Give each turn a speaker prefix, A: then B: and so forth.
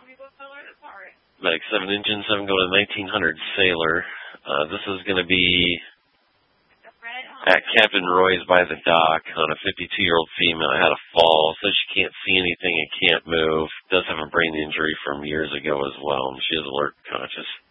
A: Medic 7, Engine 7, go to 1900 Sailor. This is going to be at Captain Roy's by the dock on a 52-year-old female. Had a fall, says she can't see anything and can't move. Does have a brain injury from years ago as well, and she is alert conscious.